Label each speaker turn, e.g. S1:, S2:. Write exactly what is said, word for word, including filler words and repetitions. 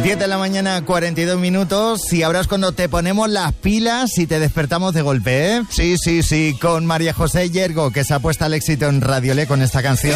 S1: diez de la mañana, cuarenta y dos minutos, y ahora es cuando te ponemos las pilas y te despertamos de golpe, ¿eh? Sí, sí, sí, con María José Yergo, que se ha puesto al éxito en Radio Le con esta canción.